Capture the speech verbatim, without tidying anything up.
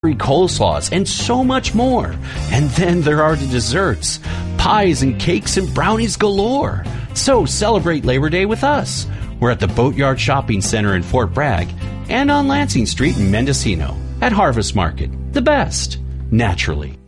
coleslaws, and so much more. And then there are the desserts, pies and cakes and brownies galore. So celebrate Labor Day with us. We're at the Boatyard Shopping Center in Fort Bragg and on Lansing Street in Mendocino at Harvest Market. The best, naturally.